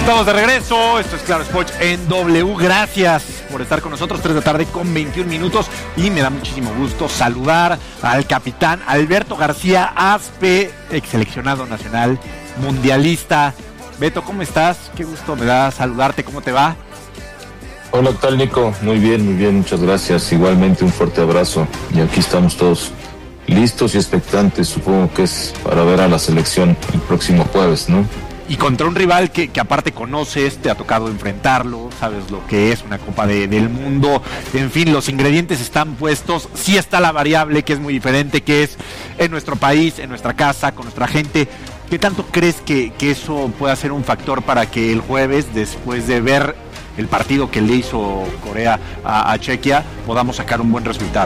Estamos de regreso, esto es Claro Sports en W. Gracias por estar con nosotros, 3 de la tarde con 21 minutos. Y me da muchísimo gusto saludar al capitán Alberto García Aspe, ex seleccionado nacional, mundialista. Beto, ¿cómo estás? Qué gusto me da saludarte, ¿cómo te va? Hola, ¿qué tal, Nico? Muy bien, muchas gracias. Igualmente un fuerte abrazo. Y aquí estamos todos listos y expectantes, supongo que es para ver a la selección el próximo jueves, ¿no? Y contra un rival que aparte conoces, te ha tocado enfrentarlo, sabes lo que es una Copa del Mundo, en fin, los ingredientes están puestos, sí está la variable que es muy diferente, que es en nuestro país, en nuestra casa, con nuestra gente. ¿Qué tanto crees que eso pueda ser un factor para que el jueves, después de ver el partido que le hizo Corea a Chequia, podamos sacar un buen resultado?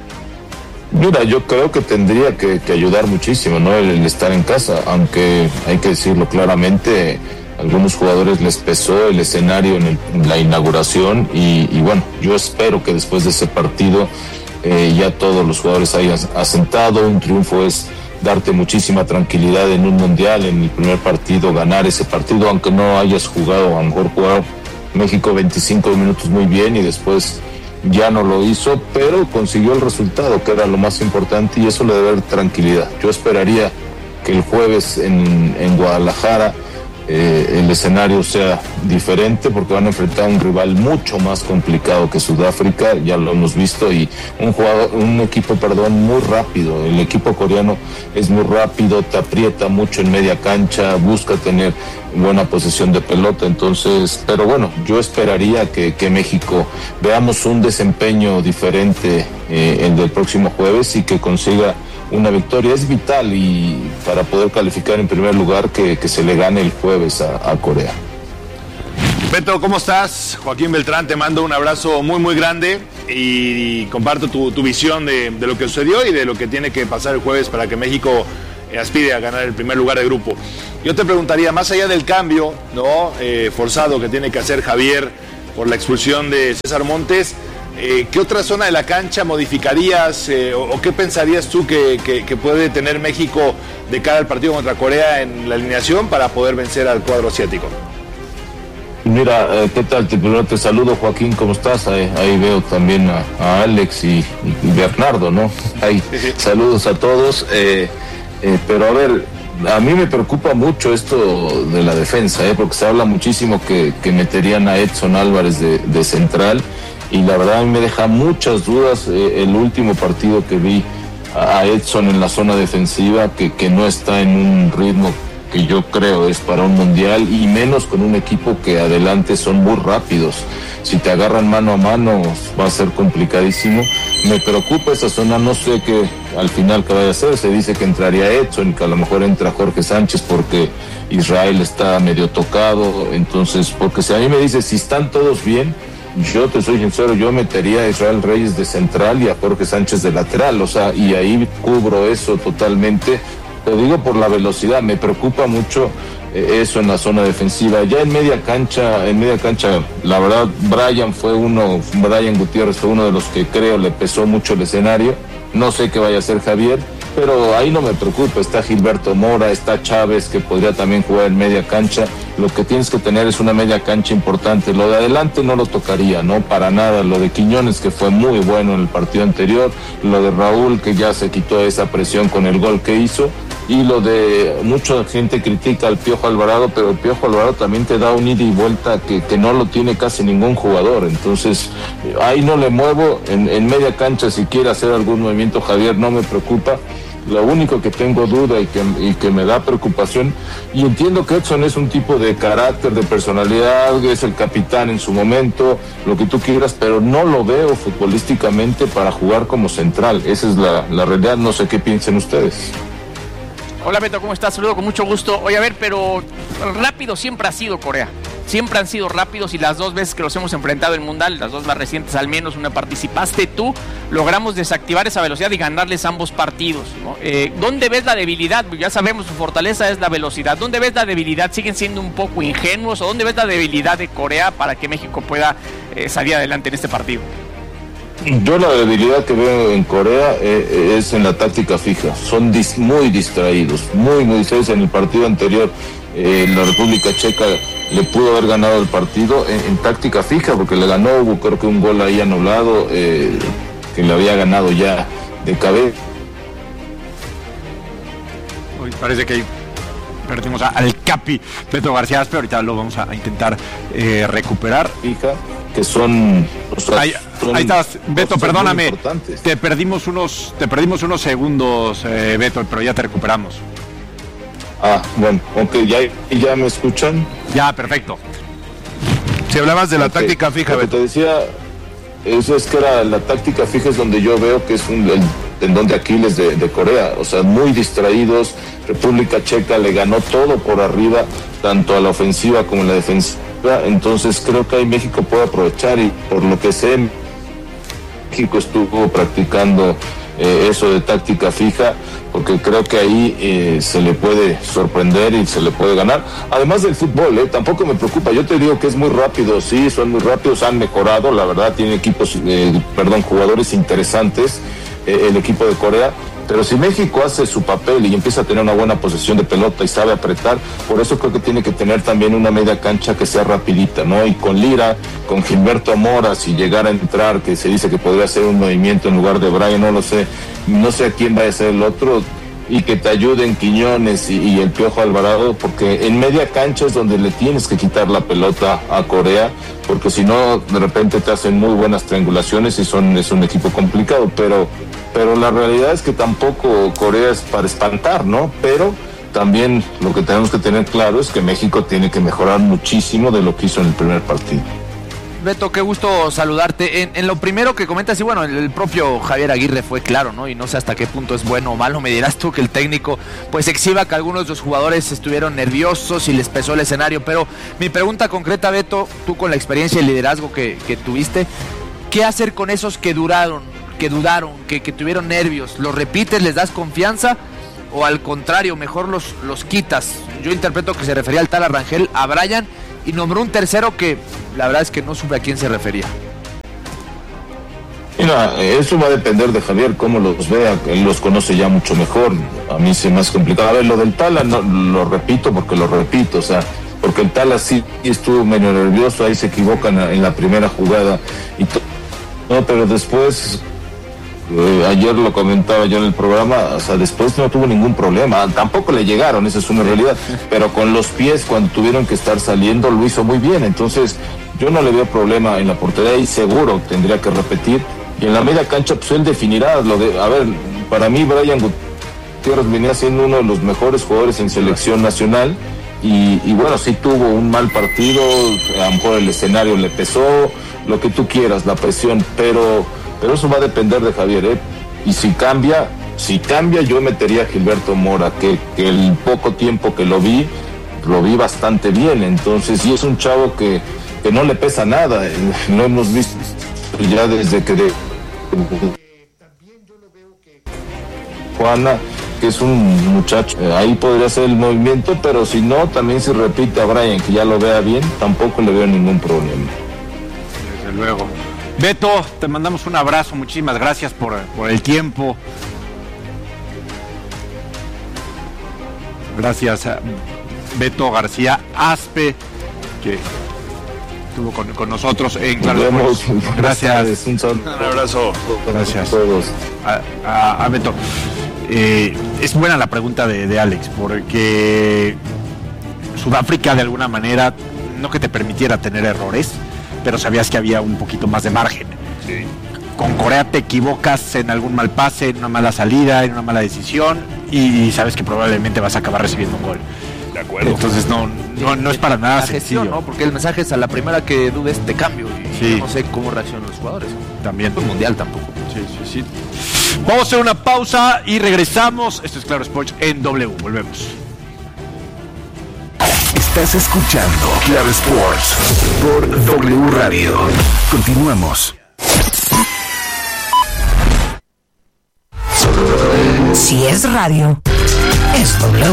Mira, yo creo que tendría que ayudar muchísimo, ¿no? El estar en casa, aunque hay que decirlo claramente, a algunos jugadores les pesó el escenario en la inauguración y bueno, yo espero que después de ese partido ya todos los jugadores hayan asentado. Un triunfo es darte muchísima tranquilidad en un mundial, en el primer partido, ganar ese partido, aunque no hayas jugado, a lo mejor jugado México 25 minutos muy bien y después ya no lo hizo, pero consiguió el resultado, que era lo más importante, y eso le debe dar tranquilidad. Yo esperaría que el jueves en Guadalajara el escenario sea diferente, porque van a enfrentar a un rival mucho más complicado que Sudáfrica, ya lo hemos visto, y un equipo muy rápido. El equipo coreano es muy rápido, te aprieta mucho en media cancha, busca tener buena posesión de pelota. Entonces, pero bueno, yo esperaría que México veamos un desempeño diferente el del próximo jueves y que consiga una victoria. Es vital y para poder calificar en primer lugar que se le gane el jueves a Corea. Beto, ¿cómo estás? Joaquín Beltrán, te mando un abrazo muy grande y comparto tu visión de lo que sucedió y de lo que tiene que pasar el jueves para que México aspire a ganar el primer lugar de grupo. Yo te preguntaría, más allá del cambio, ¿no? Forzado que tiene que hacer Javier por la expulsión de César Montes, ¿qué otra zona de la cancha modificarías o qué pensarías tú que puede tener México de cara al partido contra Corea en la alineación para poder vencer al cuadro asiático? Mira, ¿qué tal? Primero te saludo, Joaquín, ¿cómo estás? Ahí veo también a Alex y Bernardo, ¿no? Ahí, saludos a todos. Pero a ver, a mí me preocupa mucho esto de la defensa, porque se habla muchísimo que meterían a Edson Álvarez de central, y la verdad a mí me deja muchas dudas el último partido que vi a Edson en la zona defensiva, que no está en un ritmo que yo creo es para un mundial, y menos con un equipo que adelante son muy rápidos. Si te agarran mano a mano va a ser complicadísimo. Me preocupa esa zona, no sé qué al final que vaya a hacer. Se dice que entraría Edson y que a lo mejor entra Jorge Sánchez porque Israel está medio tocado. Entonces, porque si a mí me dice si están todos bien, yo te soy sincero, yo metería a Israel Reyes de central y a Jorge Sánchez de lateral, o sea, y ahí cubro eso totalmente. Te digo por la velocidad, me preocupa mucho eso en la zona defensiva. Ya en media cancha, la verdad, Brian Gutiérrez fue uno de los que creo le pesó mucho el escenario. No sé qué vaya a hacer Javier, pero ahí no me preocupa. Está Gilberto Mora, está Chávez, que podría también jugar en media cancha. Lo que tienes que tener es una media cancha importante. Lo de adelante no lo tocaría, no, para nada. Lo de Quiñones, que fue muy bueno en el partido anterior. Lo de Raúl, que ya se quitó esa presión con el gol que hizo. Y lo de mucha gente critica al Piojo Alvarado, pero el Piojo Alvarado también te da un ida y vuelta que no lo tiene casi ningún jugador. Entonces ahí no le muevo. En media cancha, si quiere hacer algún movimiento Javier, no me preocupa. Lo único que tengo duda y que me da preocupación, y entiendo que Edson es un tipo de carácter, de personalidad, es el capitán en su momento, lo que tú quieras, pero no lo veo futbolísticamente para jugar como central. Esa es la realidad. No sé qué piensen ustedes. Hola Beto, ¿cómo estás? Saludo con mucho gusto. Oye, a ver, pero rápido siempre ha sido Corea. Siempre han sido rápidos, y las dos veces que los hemos enfrentado en el Mundial, las dos más recientes al menos, una participaste tú, logramos desactivar esa velocidad y ganarles ambos partidos, ¿no? ¿Dónde ves la debilidad? Ya sabemos, su fortaleza es la velocidad. ¿Dónde ves la debilidad? ¿Siguen siendo un poco ingenuos? ¿O dónde ves la debilidad de Corea para que México pueda salir adelante en este partido? Yo la debilidad que veo en Corea es en la táctica fija. Son muy distraídos, muy distraídos. En el partido anterior, la República Checa le pudo haber ganado el partido en táctica fija, porque le ganó, hubo creo que un gol ahí anulado, que le había ganado ya de cabeza. Hoy parece que perdimos al Capi Beto García Aspe, ahorita lo vamos a intentar recuperar. Fija, que son... Ahí estás, Beto, perdóname, te perdimos unos segundos, Beto, pero ya te recuperamos. Bueno, aunque ya me escuchan. Ya, perfecto. Si hablabas de la táctica fija, Beto. Beto. Te decía, eso es que era la táctica fija, es donde yo veo que es el tendón de Aquiles de Corea. O sea, muy distraídos. República Checa le ganó todo por arriba, tanto a la ofensiva como a la defensiva. Entonces creo que ahí México puede aprovechar, y por lo que sé, México estuvo practicando eso de táctica fija, porque creo que ahí se le puede sorprender y se le puede ganar. Además del fútbol, tampoco me preocupa. Yo te digo que es muy rápido, sí, son muy rápidos, han mejorado, la verdad, tiene jugadores interesantes el equipo de Corea. Pero si México hace su papel y empieza a tener una buena posesión de pelota y sabe apretar, por eso creo que tiene que tener también una media cancha que sea rapidita, ¿no? Y con Lira, con Gilberto Mora, si llegara a entrar, que se dice que podría hacer un movimiento en lugar de Brian, no sé a quién va a ser el otro, y que te ayuden Quiñones y el Piojo Alvarado, porque en media cancha es donde le tienes que quitar la pelota a Corea, porque si no, de repente te hacen muy buenas triangulaciones y es un equipo complicado, pero la realidad es que tampoco Corea es para espantar, ¿no? Pero también lo que tenemos que tener claro es que México tiene que mejorar muchísimo de lo que hizo en el primer partido. Beto, qué gusto saludarte. En lo primero que comentas, y bueno, el propio Javier Aguirre fue claro, ¿no? Y no sé hasta qué punto es bueno o malo. Me dirás tú que el técnico pues exhiba que algunos de los jugadores estuvieron nerviosos y les pesó el escenario. Pero mi pregunta concreta, Beto, tú con la experiencia y el liderazgo que tuviste, ¿qué hacer con esos que dudaron, que tuvieron nervios? ¿Los repites, les das confianza o al contrario, mejor los quitas? Yo interpreto que se refería al tal Arrangel, a Brian, y nombró un tercero que la verdad es que no supe a quién se refería. Mira, eso va a depender de Javier, cómo los vea, él los conoce ya mucho mejor. A mí se me hace complicado. A ver, lo del Tala no, lo repito, o sea, porque el Tala sí estuvo medio nervioso, ahí se equivocan en la primera jugada y no, pero después, ayer lo comentaba yo en el programa, o sea, después no tuvo ningún problema, tampoco le llegaron, esa es una realidad, pero con los pies cuando tuvieron que estar saliendo lo hizo muy bien, entonces yo no le veo problema en la portería y seguro tendría que repetir, y en la media cancha pues él definirá a ver, para mí Brian Gutiérrez venía siendo uno de los mejores jugadores en selección nacional, y bueno, sí tuvo un mal partido, a lo mejor el escenario le pesó, lo que tú quieras, la presión, pero eso va a depender de Javier, y si cambia, yo metería a Gilberto Mora, que el poco tiempo que lo vi bastante bien, entonces, y es un chavo que no le pesa nada, lo hemos visto ya desde que Juana, que es un muchacho, ahí podría ser el movimiento, pero si no, también si repite a Brian, que ya lo vea bien, tampoco le veo ningún problema. Desde luego. Beto, te mandamos un abrazo, muchísimas gracias por el tiempo. Gracias a Beto García Aspe, que estuvo con nosotros en Claro Sports. Gracias. Un abrazo. Gracias a todos. A Beto. Es buena la pregunta de Alex, porque Sudáfrica de alguna manera, no que te permitiera tener errores, pero sabías que había un poquito más de margen. Sí. Con Corea te equivocas en algún mal pase, en una mala salida, en una mala decisión, y sabes que probablemente vas a acabar recibiendo un gol. De acuerdo. Entonces no es para nada la gestión, sencillo, ¿no? Porque el mensaje es a la primera que dudes te cambio, y sí. yo no sé cómo reaccionan los jugadores. También. El mundial tampoco. Sí. Vamos a hacer una pausa y regresamos. Esto es Claro Sports en W. Volvemos. Estás escuchando Claro Sports por W Radio. Continuamos. Si es radio, es W.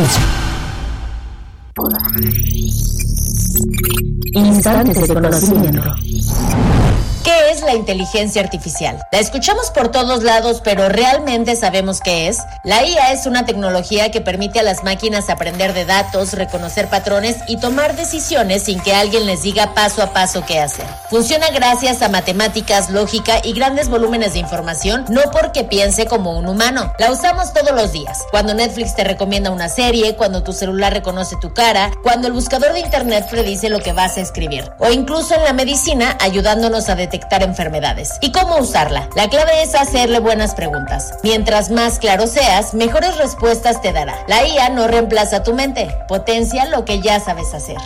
Instantes de conocimiento. ¿Qué es la inteligencia artificial? La escuchamos por todos lados, pero ¿realmente sabemos qué es? La IA es una tecnología que permite a las máquinas aprender de datos, reconocer patrones y tomar decisiones sin que alguien les diga paso a paso qué hacer. Funciona gracias a matemáticas, lógica y grandes volúmenes de información, no porque piense como un humano. La usamos todos los días. Cuando Netflix te recomienda una serie, cuando tu celular reconoce tu cara, cuando el buscador de internet predice lo que vas a escribir, o incluso en la medicina ayudándonos a detectar enfermedades. ¿Y cómo usarla? La clave es hacerle buenas preguntas. Mientras más claro seas, mejores respuestas te dará. La IA no reemplaza tu mente, potencia lo que ya sabes hacer.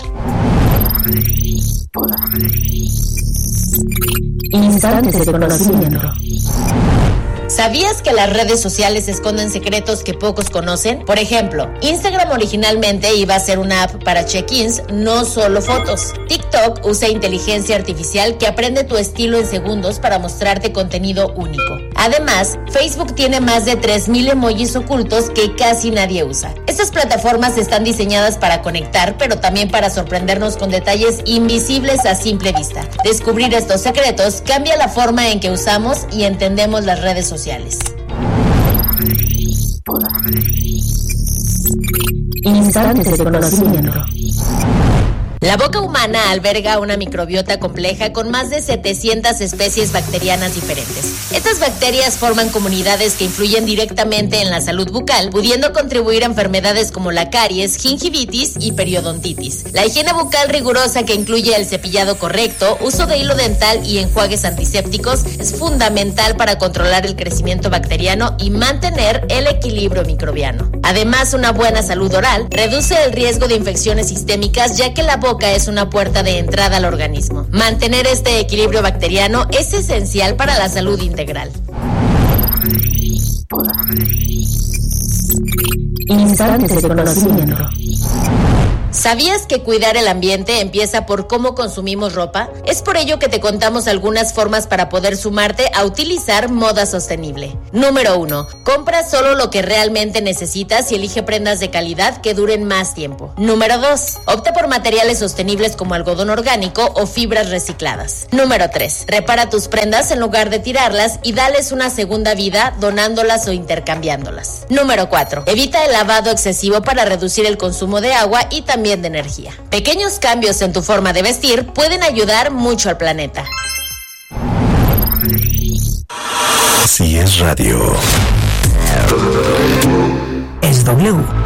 Instantes de conocimiento. ¿Sabías que las redes sociales esconden secretos que pocos conocen? Por ejemplo, Instagram originalmente iba a ser una app para check-ins, no solo fotos. TikTok usa inteligencia artificial que aprende tu estilo en segundos para mostrarte contenido único. Además, Facebook tiene más de 3,000 emojis ocultos que casi nadie usa. Estas plataformas están diseñadas para conectar, pero también para sorprendernos con detalles invisibles a simple vista. Descubrir estos secretos cambia la forma en que usamos y entendemos las redes sociales. Instantes de conocimiento. La boca humana alberga una microbiota compleja con más de 700 especies bacterianas diferentes. Estas bacterias forman comunidades que influyen directamente en la salud bucal, pudiendo contribuir a enfermedades como la caries, gingivitis y periodontitis. La higiene bucal rigurosa, que incluye el cepillado correcto, uso de hilo dental y enjuagues antisépticos, es fundamental para controlar el crecimiento bacteriano y mantener el equilibrio microbiano. Además, una buena salud oral reduce el riesgo de infecciones sistémicas, ya que la boca es una puerta de entrada al organismo. Mantener este equilibrio bacteriano es esencial para la salud integral. Instantes de conocimiento. ¿Sabías que cuidar el ambiente empieza por cómo consumimos ropa? Es por ello que te contamos algunas formas para poder sumarte a utilizar moda sostenible. Número 1. Compra solo lo que realmente necesitas y elige prendas de calidad que duren más tiempo. Número 2. Opta por materiales sostenibles como algodón orgánico o fibras recicladas. Número 3. Repara tus prendas en lugar de tirarlas y dales una segunda vida donándolas o intercambiándolas. Número 4. Evita el lavado excesivo para reducir el consumo de agua y también de energía. Pequeños cambios en tu forma de vestir pueden ayudar mucho al planeta. Si es radio, es W.